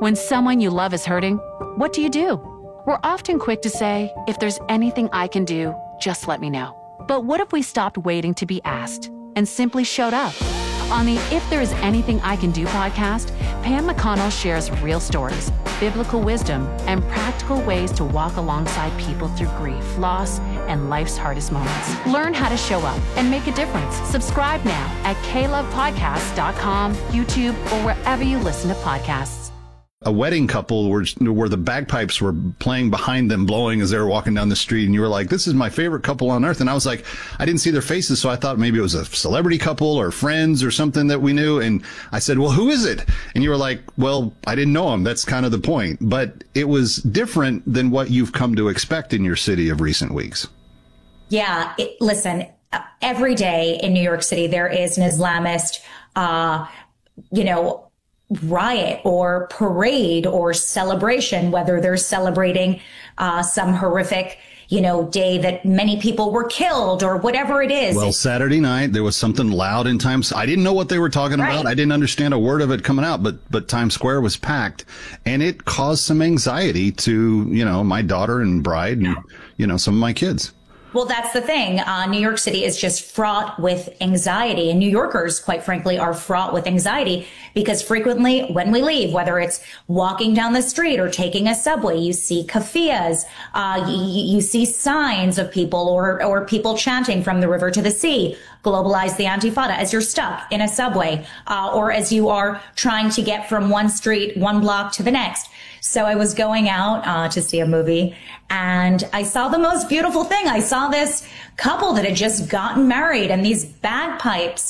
When someone you love is hurting, what do? We're often quick to say, if there's anything I can do, just let me know. But what if we stopped waiting to be asked and simply showed up? On the If There Is Anything I Can Do podcast, Pam McConnell shares real stories, biblical wisdom, and practical ways to walk alongside people through grief, loss, and life's hardest moments. Learn how to show up and make a difference. Subscribe now at klovepodcasts.com, YouTube, or wherever you listen to podcasts. A wedding couple where the bagpipes were playing behind them, blowing as they were walking down the street. And you were like, this is my favorite couple on earth. And I was like, I didn't see their faces. So I thought maybe it was a celebrity couple or friends or something that we knew. And I said, well, who is it? And you were like, well, I didn't know them. That's kind of the point. But it was different than what you've come to expect in your city of recent weeks. Yeah. Listen, every day in New York City, there is an Islamist, riot or parade or celebration, whether they're celebrating some horrific, day that many people were killed or whatever it is. Well, Saturday night, there was something loud in Times. I didn't know what they were talking about. I didn't understand a word of it coming out, but Times Square was packed, and it caused some anxiety to, my daughter and bride and, some of my kids. Well, that's the thing. New York City is just fraught with anxiety, and New Yorkers, quite frankly, are fraught with anxiety because frequently when we leave, whether it's walking down the street or taking a subway, you see keffiyehs, you see signs of people or people chanting from the river to the sea, globalize the Antifada as you're stuck in a subway, or as you are trying to get from one street, one block to the next. So I was going out to see a movie, and I saw the most beautiful thing. I saw this couple that had just gotten married, and these bagpipes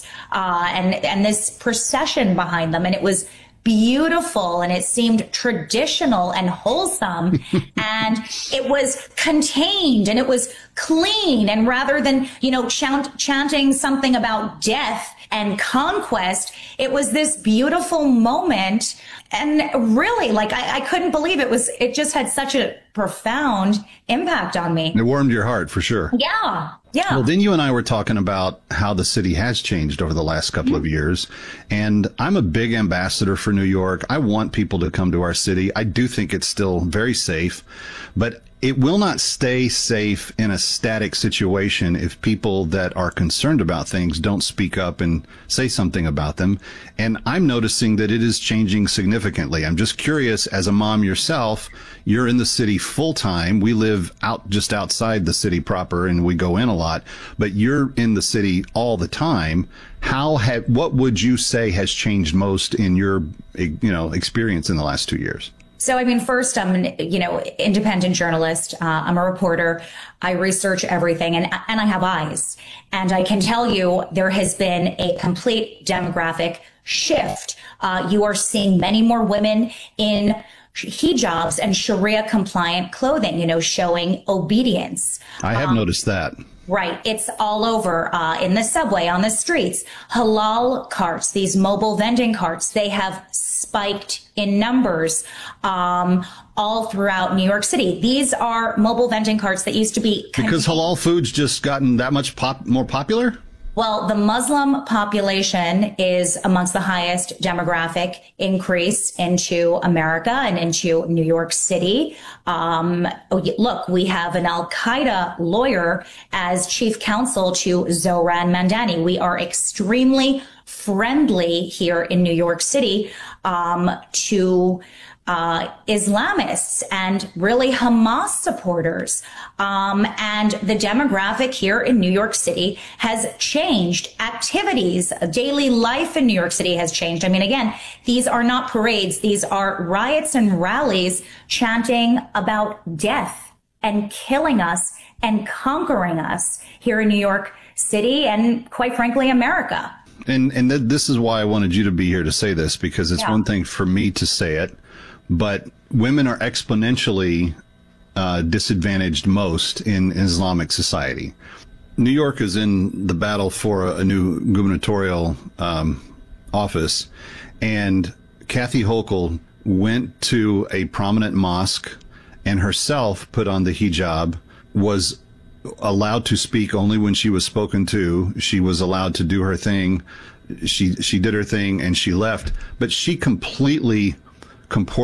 and this procession behind them, and it was beautiful, and it seemed traditional and wholesome, and it was contained, and it was clean, and rather than chanting something about death and conquest, it was this beautiful moment. And really, I couldn't believe it just had such a profound impact on me. It warmed your heart for sure. Yeah. Well, then you and I were talking about how the city has changed over the last couple of years. And I'm a big ambassador for New York. I want people to come to our city. I do think it's still very safe, but it will not stay safe in a static situation if people that are concerned about things don't speak up and say something about them. And I'm noticing that it is changing significantly. I'm just curious, as a mom yourself, you're in the city full time. We live just outside the city proper, and we go in a lot, but you're in the city all the time. What would you say has changed most in your, experience in the last 2 years? So, first, I'm an, independent journalist. I'm a reporter. I research everything, and I have eyes. And I can tell you there has been a complete demographic shift. You are seeing many more women in hijabs and Sharia compliant clothing, showing obedience. I have noticed that. Right. It's all over, in the subway, on the streets. Halal carts, these mobile vending carts, they have spiked in numbers, all throughout New York City. These are mobile vending carts that used to be because halal food's just gotten that much more popular. Well, the Muslim population is amongst the highest demographic increase into America and into New York City. Look, we have an Al-Qaeda lawyer as chief counsel to Zohran Mamdani. We are extremely friendly here in New York City to Islamists and really Hamas supporters. And the demographic here in New York City has changed. Activities, daily life in New York City has changed. Again, these are not parades. These are riots and rallies chanting about death and killing us and conquering us here in New York City and, quite frankly, America. And this is why I wanted you to be here to say this, because it's one thing for me to say it, but women are exponentially disadvantaged most in Islamic society. New York is in the battle for a new gubernatorial office, and Kathy Hochul went to a prominent mosque and herself put on the hijab, was allowed to speak only when she was spoken to. She was allowed to do her thing. She did her thing and she left, but she completely comported